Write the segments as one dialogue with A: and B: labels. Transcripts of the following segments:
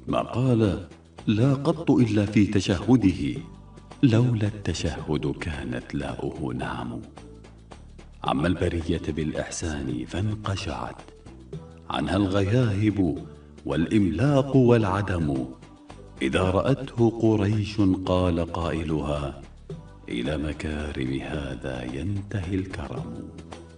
A: ما قال لا قط إلا في تشهده، لولا التشهد كانت لاؤه نعم. عم البرية بالإحسان فانقشعت، عنها الغياهب والإملاق والعدم. إذا رأته قريش قال قائلها، إلى مكارم هذا ينتهي الكرم.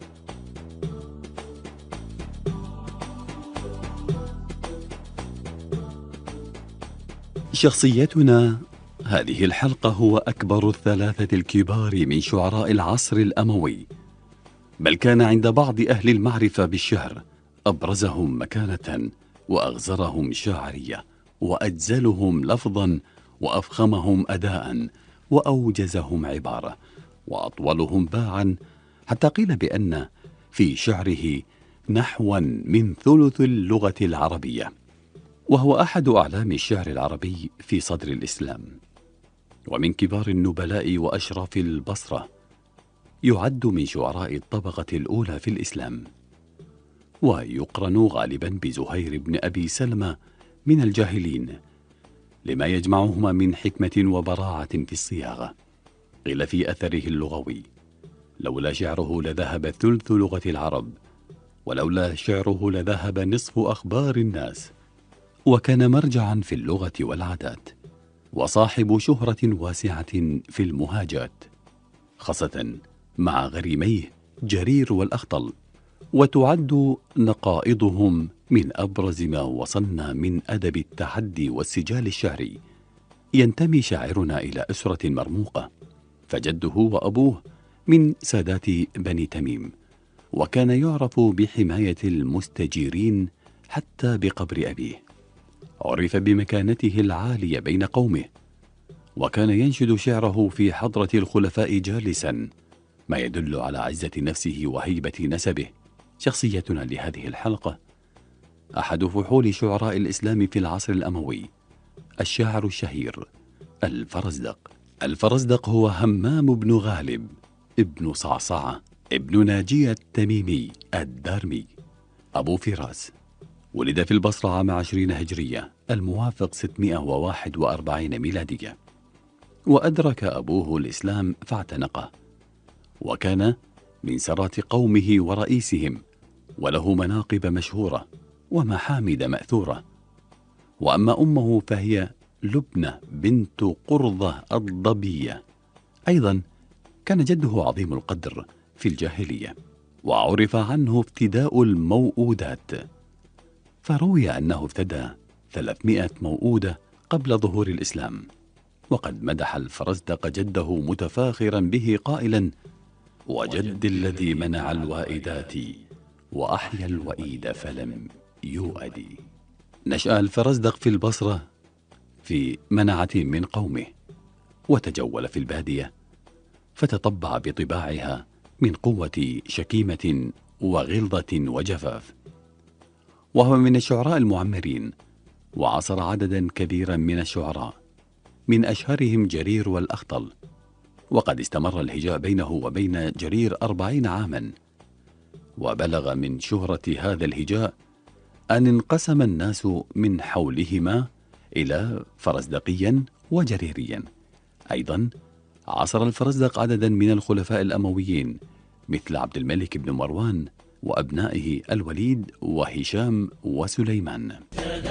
A: شخصيتنا هذه الحلقة هو أكبر الثلاثة الكبار من شعراء العصر الأموي، بل كان عند بعض أهل المعرفة بالشعر أبرزهم مكانة وأغزرهم شاعرية وأجزلهم لفظا وأفخمهم أداء وأوجزهم عبارة وأطولهم باعا، حتى قيل بأن في شعره نحوا من ثلث اللغة العربية، وهو أحد أعلام الشعر العربي في صدر الإسلام، ومن كبار النبلاء وأشراف البصرة، يعد من شعراء الطبقة الأولى في الإسلام، ويقرن غالبا بزهير بن أبي سلمة من الجاهلين، لما يجمعهما من حكمة وبراعة في الصياغة. قيل في أثره اللغوي: لولا شعره لذهب ثلث لغة العرب، ولولا شعره لذهب نصف أخبار الناس. وكان مرجعا في اللغة والعادات، وصاحب شهرة واسعة في المهاجات، خاصة مع غريميه جرير والأخطل، وتعد نقائضهم من أبرز ما وصلنا من أدب التحدي والسجال الشعري. ينتمي شاعرنا إلى أسرة مرموقة، فجده وأبوه من سادات بني تميم، وكان يعرف بحماية المستجيرين حتى بقبر أبيه. عرف بمكانته العالية بين قومه، وكان ينشد شعره في حضرة الخلفاء جالسا، ما يدل على عزة نفسه وهيبة نسبه. شخصيتنا لهذه الحلقة أحد فحول شعراء الإسلام في العصر الأموي، الشاعر الشهير الفرزدق. الفرزدق هو همام بن غالب ابن صعصعة ابن ناجية التميمي الدارمي أبو فراس. ولد في البصرة عام 20 هجرية الموافق 641 ميلادية، وأدرك أبوه الإسلام فاعتنقه، وكان من سرات قومه ورئيسهم، وله مناقب مشهورة ومحامد مأثورة. وأما أمه فهي لبنة بنت قرظة الضبية. أيضا كان جده عظيم القدر في الجاهلية، وعرف عنه ابتداء الموؤودات، فروي أنه ابتدى 300 موؤودة قبل ظهور الإسلام. وقد مدح الفرزدق جده متفاخرا به قائلا: وجد الذي منع الوائدات وأحيا الوئيد فلم يؤد. نشأ الفرزدق في البصرة في منعة من قومه، وتجول في البادية، فتطبع بطباعها من قوة شكيمة وغلظة وجفاف. وهو من الشعراء المعمرين، وعاصر عددا كبيرا من الشعراء، من أشهرهم جرير والأخطل. وقد استمر الهجاء بينه وبين جرير 40 عاما، وبلغ من شهرة هذا الهجاء أن انقسم الناس من حولهما إلى فرزدقيا وجريريا. أيضا عاصر الفرزدق عددا من الخلفاء الأمويين مثل عبد الملك بن مروان وأبنائه الوليد وهشام وسليمان.